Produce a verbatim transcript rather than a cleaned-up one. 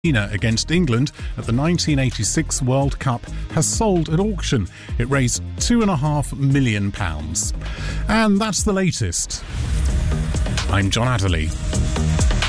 Argentina against England at the nineteen eighty-six World Cup has sold at auction. It raised two and a half million pounds. And that's the latest. I'm John Adderley.